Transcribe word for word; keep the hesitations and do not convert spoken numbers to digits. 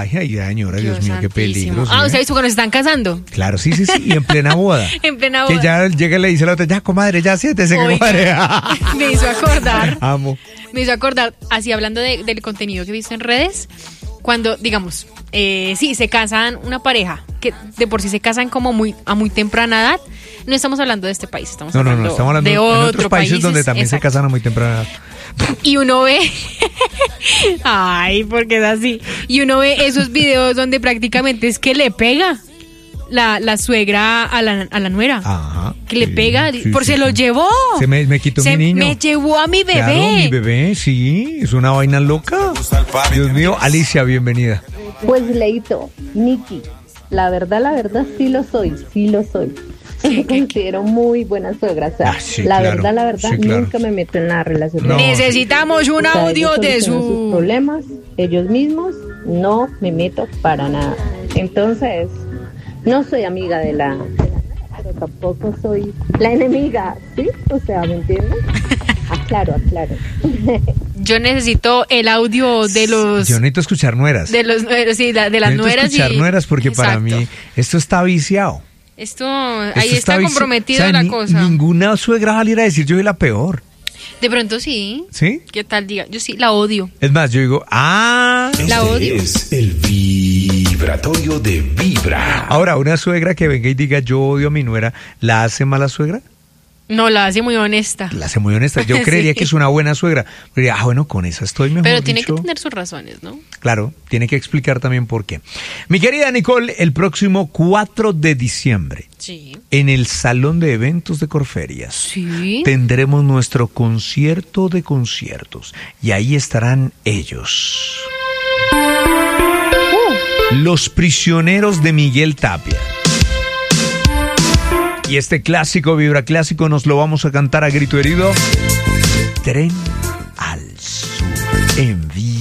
Ay, ay, señora, Dios, Dios mío, qué peligro. Ah, ¿sí? O sea, ¿eso cuando se están casando? Claro, sí, sí, sí, y en plena boda. En plena boda. Que ya llega y le dice a la otra, ya, comadre, ya siéntese, comadre. Me hizo acordar. Amo. Me hizo acordar, así hablando de, del contenido que he visto en redes, cuando, digamos, eh, sí, se casan una pareja, que de por sí se casan como muy a muy temprana edad. No estamos hablando de este país, estamos no, hablando, no, no, estamos hablando de en otros otros países, países donde también exacto. se casan a muy temprana edad. Y uno ve, ay, porque es así. Y uno ve esos videos donde prácticamente es que le pega la, la suegra a la, a la nuera. Ajá. Que le sí, pega, sí, por sí, se sí. lo llevó. Se me, me quitó se mi niño. Me llevó a mi bebé. Claro, mi bebé, sí, es una vaina loca. Dios mío, Alicia, bienvenida. Pues Leito, Nikki, la verdad, la verdad sí lo soy, sí lo soy. Me considero muy buena suegra, o sea, ah, sí, la claro, verdad, la verdad, sí, claro. nunca me meto en la relación. No. Necesitamos un o sea, audio de su... sus problemas, ellos mismos, no me meto para nada. Entonces, no soy amiga de la... pero tampoco soy la enemiga, ¿sí? O sea, ¿me entiendes? Aclaro, aclaro. Yo necesito el audio de los... Yo necesito escuchar nueras. De los nueros, sí, de las Yo nueras escuchar y... nueras porque exacto. Para mí esto está viciado. Esto, esto ahí está, está comprometida o sea, la ni, cosa. Ninguna suegra va a salir a decir yo soy la peor. De pronto sí. ¿Sí? ¿Qué tal diga? Yo sí la odio. Es más, yo digo, ah, este la odio. Es el vibratorio de Vibra. Ahora, una suegra que venga y diga yo odio a mi nuera, ¿la hace mala suegra? No, la hace muy honesta. La hace muy honesta. Yo creería sí. que es una buena suegra. Pero, ah, bueno, con esa estoy mejor. Pero tiene dicho. que tener sus razones, ¿no? Claro, tiene que explicar también por qué. Mi querida Nicole, el próximo cuatro de diciembre, sí. en el Salón de Eventos de Corferias, sí. tendremos nuestro concierto de conciertos. Y ahí estarán ellos. Uh. Los Prisioneros de Miguel Tapia. Y este clásico, Vibra Clásico, nos lo vamos a cantar a grito herido. Tren al Sur, en Vibra.